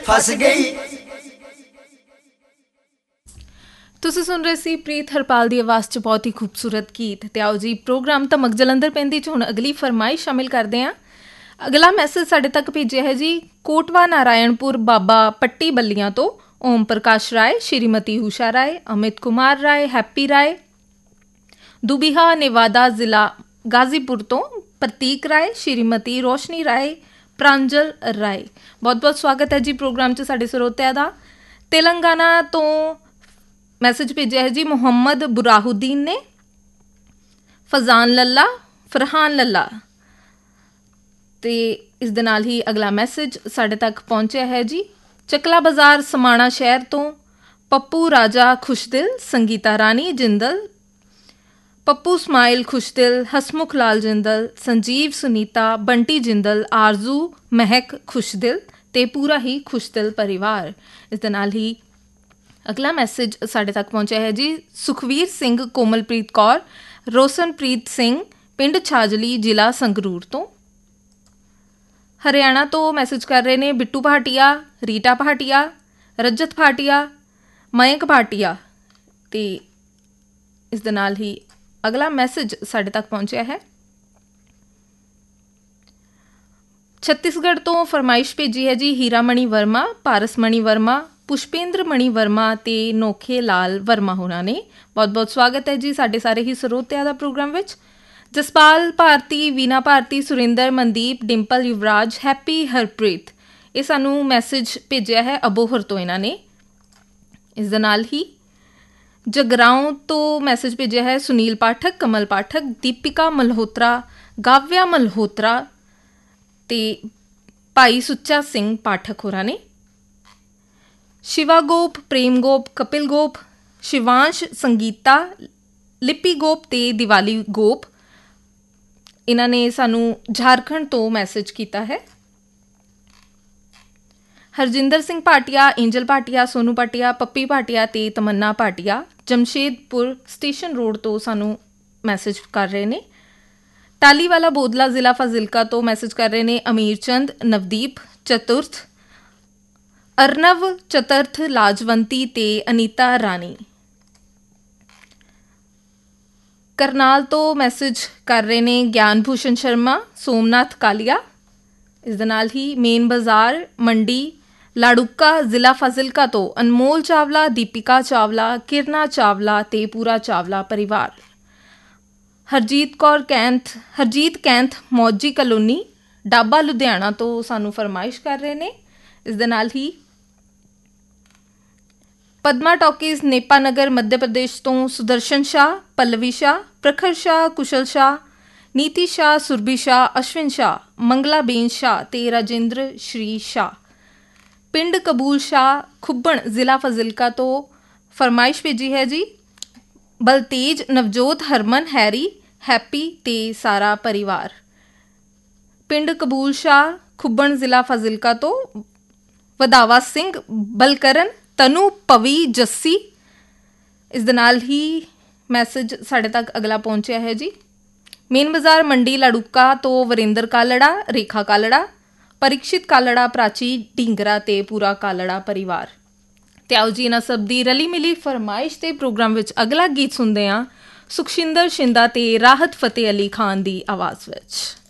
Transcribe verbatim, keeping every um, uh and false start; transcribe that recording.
फस गई। ਤੁਸੀਂ ਸੁਣ ਰਹੇ ਸੀ ਪ੍ਰੀਤ ਹਰਪਾਲ ਦੀ ਆਵਾਜ਼ 'ਚ ਬਹੁਤ ਹੀ ਖੂਬਸੂਰਤ ਗੀਤ। ਤੇ ਆਓ ਜੀ ਪ੍ਰੋਗਰਾਮ ਧਮਕ ਜਲੰਧਰ ਪੈਂਦੀ 'ਚ ਹੁਣ ਅਗਲੀ ਫਰਮਾਇਸ਼ ਸ਼ਾਮਿਲ ਕਰਦੇ ਹਾਂ। ਅਗਲਾ ਮੈਸੇਜ ਸਾਡੇ ਤੱਕ ਭੇਜਿਆ ਹੈ ਜੀ ਕੋਟਵਾ ਨਾਰਾਇਣਪੁਰ ਬਾਬਾ ਪੱਟੀ ਬੱਲੀਆਂ ਤੋਂ ਓਮ ਪ੍ਰਕਾਸ਼ ਰਾਏ, ਸ਼੍ਰੀਮਤੀ ਊਸ਼ਾ ਰਾਏ, ਅਮਿਤ ਕੁਮਾਰ ਰਾਏ, ਹੈਪੀ ਰਾਏ। ਦੁਬੀਹਾ ਨੇਵਾਦਾ ਜ਼ਿਲ੍ਹਾ ਗਾਜ਼ੀਪੁਰ ਤੋਂ ਪ੍ਰਤੀਕ ਰਾਏ, ਸ਼੍ਰੀਮਤੀ ਰੋਸ਼ਨੀ ਰਾਏ, ਪ੍ਰਾਂਜਲ ਰਾਏ। ਬਹੁਤ ਬਹੁਤ ਸਵਾਗਤ ਹੈ ਜੀ ਪ੍ਰੋਗਰਾਮ 'ਚ ਸਾਡੇ ਸਰੋਤਿਆਂ ਦਾ। ਤੇਲੰਗਾਨਾ ਤੋਂ ਮੈਸੇਜ ਭੇਜਿਆ ਹੈ ਜੀ ਮੁਹੰਮਦ ਬੁਰਾਹੁਦੀਨ ਨੇ, ਫਜ਼ਾਨ ਲੱਲਾ, ਫਰਹਾਨ ਲੱਲਾ। ਅਤੇ ਇਸ ਦੇ ਨਾਲ ਹੀ ਅਗਲਾ ਮੈਸੇਜ ਸਾਡੇ ਤੱਕ ਪਹੁੰਚਿਆ ਹੈ ਜੀ ਚੱਕਲਾ ਬਾਜ਼ਾਰ ਸਮਾਣਾ ਸ਼ਹਿਰ ਤੋਂ ਪੱਪੂ ਰਾਜਾ ਖੁਸ਼ਦਿਲ, ਸੰਗੀਤਾ ਰਾਣੀ ਜਿੰਦਲ, ਪੱਪੂ ਸਮਾਇਲ ਖੁਸ਼ਦਿਲ, ਹਸਮੁਖ ਲਾਲ ਜਿੰਦਲ, ਸੰਜੀਵ ਸੁਨੀਤਾ, ਬੰਟੀ ਜਿੰਦਲ, ਆਰਜ਼ੂ ਮਹਿਕ ਖੁਸ਼ਦਿਲ ਅਤੇ ਪੂਰਾ ਹੀ ਖੁਸ਼ਦਿਲ ਪਰਿਵਾਰ। ਇਸ ਦੇ ਨਾਲ ਹੀ ਅਗਲਾ ਮੈਸੇਜ ਸਾਡੇ ਤੱਕ ਪਹੁੰਚਿਆ ਹੈ ਜੀ ਸੁਖਵੀਰ ਸਿੰਘ, ਕੋਮਲਪ੍ਰੀਤ ਕੌਰ, ਰੋਸ਼ਨਪ੍ਰੀਤ ਸਿੰਘ, ਪਿੰਡ ਛਾਜਲੀ, ਜ਼ਿਲ੍ਹਾ ਸੰਗਰੂਰ ਤੋਂ। ਹਰਿਆਣਾ ਤੋਂ ਮੈਸੇਜ ਕਰ ਰਹੇ ਨੇ ਬਿੱਟੂ ਭਾਟੀਆ, ਰੀਟਾ ਭਾਟੀਆ, ਰਜਤ ਭਾਟੀਆ, ਮਯੰਕ ਭਾਟੀਆ। ਅਤੇ ਇਸ ਦੇ ਨਾਲ ਹੀ ਅਗਲਾ ਮੈਸੇਜ ਸਾਡੇ ਤੱਕ ਪਹੁੰਚਿਆ ਹੈ ਛੱਤੀਸਗੜ੍ਹ ਤੋਂ ਫਰਮਾਇਸ਼ ਭੇਜੀ ਹੈ ਜੀ ਹੀਰਾ ਮਣੀ ਵਰਮਾ, ਪਾਰਸ ਮਣੀ ਵਰਮਾ, ਪੁਸ਼ਪੇਂਦਰ ਮਣੀ ਵਰਮਾ ਅਤੇ ਨੋਖੇ ਲਾਲ ਵਰਮਾ ਹੋਰਾਂ ਨੇ। ਬਹੁਤ ਬਹੁਤ ਸਵਾਗਤ ਹੈ ਜੀ ਸਾਡੇ ਸਾਰੇ ਹੀ ਸਰੋਤਿਆਂ ਦਾ ਪ੍ਰੋਗਰਾਮ ਵਿੱਚ। ਜਸਪਾਲ ਭਾਰਤੀ, ਵੀਨਾ ਭਾਰਤੀ, ਸੁਰਿੰਦਰ, ਮਨਦੀਪ, ਡਿੰਪਲ, ਯੁਵਰਾਜ, ਹੈਪੀ, ਹਰਪ੍ਰੀਤ, ਇਹ ਸਾਨੂੰ ਮੈਸੇਜ ਭੇਜਿਆ ਹੈ ਅਬੋਹਰ ਤੋਂ ਇਹਨਾਂ ਨੇ। ਇਸ ਦੇ ਨਾਲ ਹੀ ਜਗਰਾਓਂ ਤੋਂ ਮੈਸੇਜ ਭੇਜਿਆ ਹੈ ਸੁਨੀਲ ਪਾਠਕ, ਕਮਲ ਪਾਠਕ, ਦੀਪਿਕਾ ਮਲਹੋਤਰਾ, ਗਾਵਿਆ ਮਲਹੋਤਰਾ ਅਤੇ ਭਾਈ ਸੁੱਚਾ ਸਿੰਘ ਪਾਠਕ ਹੋਰਾਂ ਨੇ। ਸ਼ਿਵਾ ਗੋਪ, ਪ੍ਰੇਮ ਗੋਪ, ਕਪਿਲ ਗੋਪ, ਸ਼ਿਵਾਂਸ਼, ਸੰਗੀਤਾ, ਲਿਪੀ ਗੋਪ ਅਤੇ ਦੀਵਾਲੀ ਗੋਪ, ਇਹਨਾਂ ਨੇ ਸਾਨੂੰ ਝਾਰਖੰਡ ਤੋਂ ਮੈਸੇਜ ਕੀਤਾ ਹੈ। ਹਰਜਿੰਦਰ ਸਿੰਘ ਭਾਟੀਆ, ਏਂਜਲ ਭਾਟੀਆ, ਸੋਨੂ ਭਾਟੀਆ, ਪੱਪੀ ਭਾਟੀਆ ਅਤੇ ਤਮੰਨਾ ਭਾਟੀਆ ਜਮਸ਼ੇਦਪੁਰ ਸਟੇਸ਼ਨ ਰੋਡ ਤੋਂ ਸਾਨੂੰ ਮੈਸੇਜ ਕਰ ਰਹੇ ਨੇ। ਟਾਲੀਵਾਲਾ ਬੋਦਲਾ, ਜ਼ਿਲ੍ਹਾ ਫਾਜ਼ਿਲਕਾ ਤੋਂ ਮੈਸੇਜ ਕਰ ਰਹੇ ਨੇ ਅਮੀਰ ਚੰਦ, ਨਵਦੀਪ ਚਤੁਰਥ, ਅਰਨਵ ਚਤੁਰਥ, ਲਾਜਵੰਤੀ ਅਤੇ ਅਨੀਤਾ ਰਾਣੀ। ਕਰਨਾਲ ਤੋਂ ਮੈਸੇਜ ਕਰ ਰਹੇ ਨੇ ਗਿਆਨ ਭੂਸ਼ਣ ਸ਼ਰਮਾ, ਸੋਮਨਾਥ ਕਾਲੀਆ। ਇਸ ਦੇ ਨਾਲ ਹੀ ਮੇਨ ਬਾਜ਼ਾਰ ਮੰਡੀ ਲਾੜੂਕਾ, ਜ਼ਿਲ੍ਹਾ ਫਾਜ਼ਿਲਕਾ ਤੋਂ ਅਨਮੋਲ ਚਾਵਲਾ, ਦੀਪਿਕਾ ਚਾਵਲਾ, ਕਿਰਨਾ ਚਾਵਲਾ ਅਤੇ ਪੂਰਾ ਚਾਵਲਾ ਪਰਿਵਾਰ। ਹਰਜੀਤ ਕੌਰ ਕੈਂਥ, ਹਰਜੀਤ ਕੈਂਥ ਮੌਜੀ ਕਲੋਨੀ, ਡਾਬਾ, ਲੁਧਿਆਣਾ ਤੋਂ ਸਾਨੂੰ ਫਰਮਾਇਸ਼ ਕਰ ਰਹੇ ਨੇ। ਇਸ ਦੇ ਨਾਲ ਹੀ ਪਦਮਾ ਟਾਕੀਜ਼, ਨੇਪਾ ਨਗਰ, ਮੱਧ ਪ੍ਰਦੇਸ਼ ਤੋਂ ਸੁਦਰਸ਼ਨ ਸ਼ਾਹ, ਪੱਲਵੀ ਸ਼ਾਹ, ਪ੍ਰਖਰ ਸ਼ਾਹ, ਕੁਸ਼ਲ ਸ਼ਾਹ, ਨੀਤੀ ਸ਼ਾਹ, ਸੁਰਭੀ ਸ਼ਾਹ, ਅਸ਼ਵਿਨ ਸ਼ਾਹ, ਮੰਗਲਾਬੇਨ ਸ਼ਾਹ ਅਤੇ ਰਾਜਿੰਦਰ ਸ਼੍ਰੀ ਸ਼ਾਹ। ਪਿੰਡ ਕਬੂਲ ਸ਼ਾਹ, ਖੁੱਬਣ, ਜ਼ਿਲ੍ਹਾ ਫਾਜ਼ਿਲਕਾ ਤੋਂ ਫਰਮਾਇਸ਼ ਭੇਜੀ ਹੈ ਜੀ ਬਲਤੇਜ, ਨਵਜੋਤ, ਹਰਮਨ, ਹੈਰੀ, ਹੈਪੀ ਅਤੇ ਸਾਰਾ ਪਰਿਵਾਰ। ਪਿੰਡ ਕਬੂਲ ਸ਼ਾਹ, ਖੁੱਬਣ, ਜ਼ਿਲ੍ਹਾ ਫਾਜ਼ਿਲਕਾ ਤੋਂ ਵਧਾਵਾ ਸਿੰਘ, ਬਲਕਰਨ, ਤਨੂ, ਪਵੀ, ਜੱਸੀ। ਇਸ ਦੇ ਨਾਲ ਹੀ ਮੈਸੇਜ ਸਾਡੇ ਤੱਕ ਅਗਲਾ ਪਹੁੰਚਿਆ ਹੈ ਜੀ ਮੇਨ ਬਾਜ਼ਾਰ ਮੰਡੀ ਲਾੜੂਕਾ ਤੋਂ ਵਰਿੰਦਰ ਕਾਲੜਾ, ਰੇਖਾ ਕਾਲੜਾ, ਪਰੀਕਸ਼ਿਤ ਕਾਲੜਾ, ਪ੍ਰਾਚੀ ਢੀਂਗਰਾ ਅਤੇ ਪੂਰਾ ਕਾਲੜਾ ਪਰਿਵਾਰ। ਅਤੇ ਆਓ ਜੀ ਇਹਨਾਂ ਸਭ ਦੀ ਰਲੀ ਮਿਲੀ ਫਰਮਾਇਸ਼ ਦੇ ਪ੍ਰੋਗਰਾਮ ਵਿੱਚ ਅਗਲਾ ਗੀਤ ਸੁਣਦੇ ਹਾਂ ਸੁਖਸ਼ਿੰਦਰ ਸ਼ਿੰਦਾ ਅਤੇ ਰਾਹਤ ਫਤਿਹ ਅਲੀ ਖਾਨ ਦੀ ਆਵਾਜ਼ ਵਿੱਚ।